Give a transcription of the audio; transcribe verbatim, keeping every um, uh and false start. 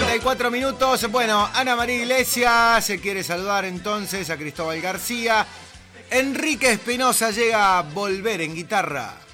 cuarenta y cuatro minutos. Bueno, Ana María Iglesias se quiere saludar entonces a Cristóbal García. Enrique Espinosa llega a Volver en guitarra.